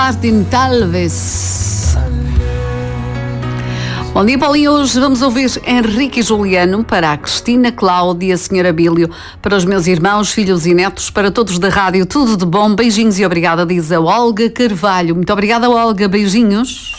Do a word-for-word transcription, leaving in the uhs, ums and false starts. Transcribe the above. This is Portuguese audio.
Martin, talvez. Bom dia, Paulinho. Hoje vamos ouvir Henrique e Juliano para a Cristina, Cláudia, a senhora Bílio, para os meus irmãos, filhos e netos, para todos da rádio, tudo de bom. Beijinhos e obrigada, diz a Olga Carvalho. Muito obrigada, Olga. Beijinhos.